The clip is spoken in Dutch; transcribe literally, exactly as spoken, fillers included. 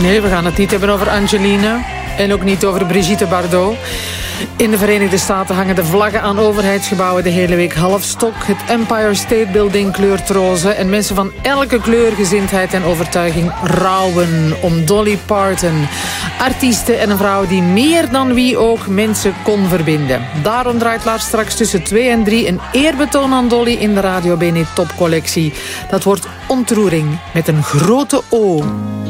Nee, we gaan het niet hebben over Angelina. En ook niet over Brigitte Bardot. In de Verenigde Staten hangen de vlaggen aan overheidsgebouwen de hele week half stok. Het Empire State Building kleurt roze. En mensen van elke kleur, gezindheid en overtuiging rouwen om Dolly Parton. Artieste en een vrouw die meer dan wie ook mensen kon verbinden. Daarom draait Lars straks tussen twee en drie een eerbetoon aan Dolly in de Radio Bene topcollectie. Dat wordt ontroering met een grote O.